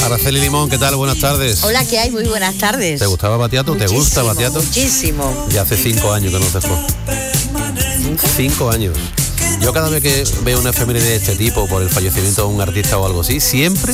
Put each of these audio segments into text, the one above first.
Araceli Limón, ¿qué tal? Buenas tardes. Hola, ¿qué hay? Muy buenas tardes. ¿Te gustaba Battiato? ¿Te gusta Battiato? Muchísimo. Ya hace 5 años que no se fue. 5 años. Yo cada vez que veo una efeméride de este tipo por el fallecimiento de un artista o algo así, siempre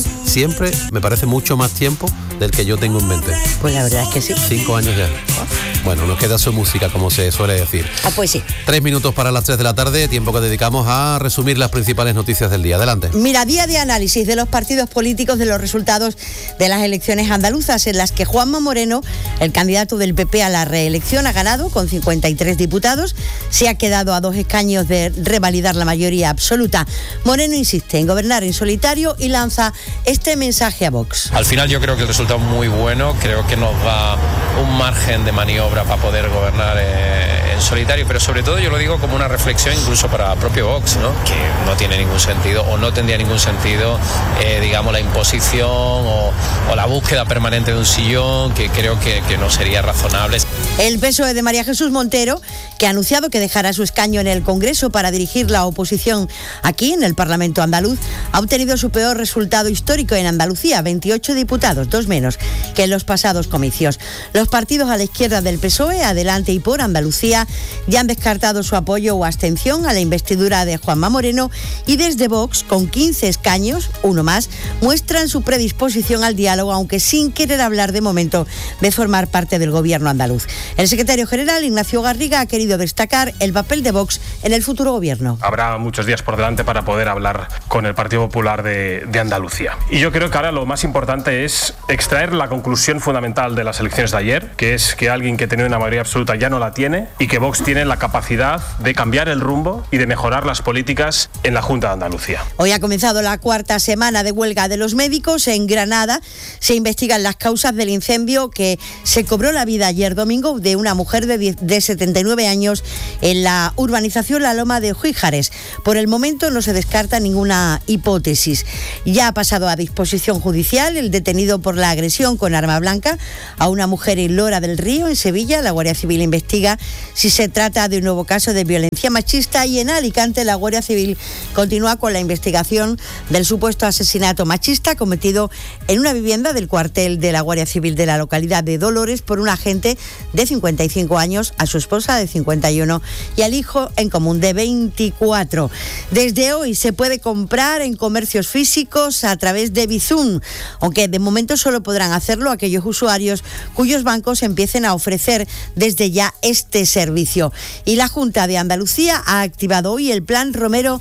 me parece mucho más tiempo del que yo tengo en mente. Pues la verdad es que sí. 5 años ya. Bueno, nos queda su música, como se suele decir. Pues sí. 3 minutos para las 3 de la tarde, tiempo que dedicamos a resumir las principales noticias del día. Adelante. Mira, día de análisis de los partidos políticos de los resultados de las elecciones andaluzas, en las que Juanma Moreno, el candidato del PP a la reelección, ha ganado con 53 diputados, se ha quedado a 2 escaños de revalidar la mayoría absoluta. Moreno insiste en gobernar en solitario y lanza este mensaje a Vox. Al final yo creo que el resultado es muy bueno, creo que nos da un margen de maniobra para poder gobernar en solitario, pero sobre todo yo lo digo como una reflexión incluso para el propio Vox, ¿no? Que no tiene ningún sentido o no tendría ningún sentido, digamos, la imposición o la búsqueda permanente de un sillón, que creo que no sería razonable. El PSOE de María Jesús Montero, que ha anunciado que dejará su escaño en el Congreso para dirigir la oposición aquí en el Parlamento andaluz, ha obtenido su peor resultado histórico en Andalucía, 28 diputados, 2 menos que en los pasados comicios. Los partidos a la izquierda del PSOE, Adelante y Por Andalucía, ya han descartado su apoyo o abstención a la investidura de Juanma Moreno, y desde Vox, con 15 escaños, uno más, muestran su predisposición al diálogo, aunque sin querer hablar de momento de formar parte del gobierno andaluz. El secretario general, Ignacio Garriga, ha querido destacar el papel de Vox en el futuro gobierno. Habrá muchos días por delante para poder hablar con el Partido Popular de Andalucía. Y yo creo que ahora lo más importante es extraer la conclusión fundamental de las elecciones de ayer, que es que alguien que tenía una mayoría absoluta ya no la tiene, y que Vox tiene la capacidad de cambiar el rumbo y de mejorar las políticas en la Junta de Andalucía. Hoy ha comenzado la 4ª semana de huelga de los médicos. En Granada se investigan las causas del incendio que se cobró la vida ayer domingo de una mujer de 79 años en la urbanización La Loma de Huíjares. Por el momento no se descarta ninguna hipótesis. Ya ha pasado a disposición judicial el detenido por la agresión con arma blanca a una mujer en Lora del Río, en Sevilla. La Guardia Civil investiga si se trata de un nuevo caso de violencia machista, y en Alicante la Guardia Civil continúa con la investigación del supuesto asesinato machista cometido en una vivienda del cuartel de la Guardia Civil de la localidad de Dolores por un agente de 55 años a su esposa de 51 y al hijo en común de 24. Desde hoy se puede comprar en comercios físicos a través de Bizum, aunque de momento solo podrán hacerlo aquellos usuarios cuyos bancos empiecen a ofrecer desde ya este servicio. Y la Junta de Andalucía ha activado hoy el Plan Romero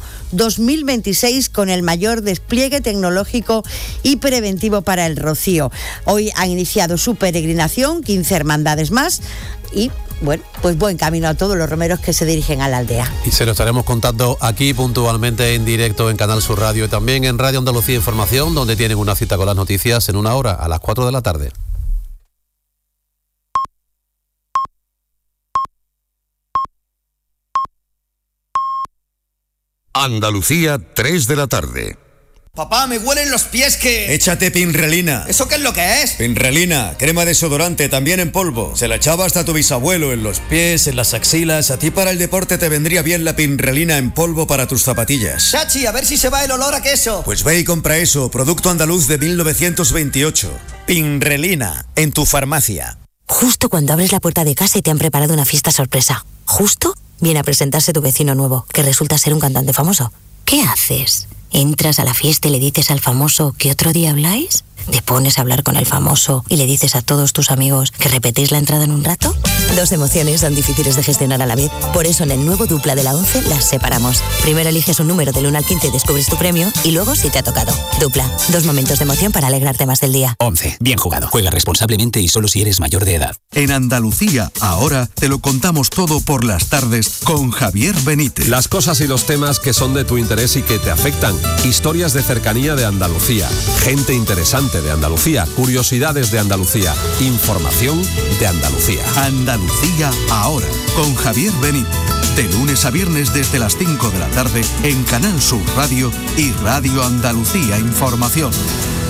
2026 con el mayor despliegue tecnológico y preventivo para el rocío. Hoy han iniciado su peregrinación, 15 hermandades más, y bueno, pues buen camino a todos los romeros que se dirigen a la aldea. Y se lo estaremos contando aquí puntualmente en directo en Canal Sur Radio y también en Radio Andalucía Información, donde tienen una cita con las noticias en una hora, a las 4 de la tarde. Andalucía, 3 de la tarde. Papá, me huelen los pies que... Échate Pinrelina. ¿Eso qué es lo que es? Pinrelina, crema desodorante, también en polvo. Se la echaba hasta tu bisabuelo, en los pies, en las axilas. A ti para el deporte te vendría bien la Pinrelina en polvo para tus zapatillas. Chachi, a ver si se va el olor a queso. Pues ve y compra eso, producto andaluz de 1928. Pinrelina, en tu farmacia. Justo cuando abres la puerta de casa y te han preparado una fiesta sorpresa. Justo viene a presentarse tu vecino nuevo, que resulta ser un cantante famoso. ¿Qué haces? ¿Entras a la fiesta y le dices al famoso que otro día habláis? ¿Te pones a hablar con el famoso y le dices a todos tus amigos que repetís la entrada en un rato? 2 emociones son difíciles de gestionar a la vez. Por eso en el nuevo Dupla de la 11 las separamos. Primero eliges un número del 1 al 15 y descubres tu premio, y luego si te ha tocado. Dupla, 2 momentos de emoción para alegrarte más del día. 11. Bien jugado. Juega responsablemente y solo si eres mayor de edad. En Andalucía, ahora te lo contamos todo por las tardes con Javier Benítez. Las cosas y los temas que son de tu interés y que te afectan. Historias de cercanía de Andalucía. Gente interesante de Andalucía. Curiosidades de Andalucía. Información de Andalucía. Andalucía ahora, con Javier Benítez. De lunes a viernes desde las 5 de la tarde en Canal Sur Radio y Radio Andalucía Información.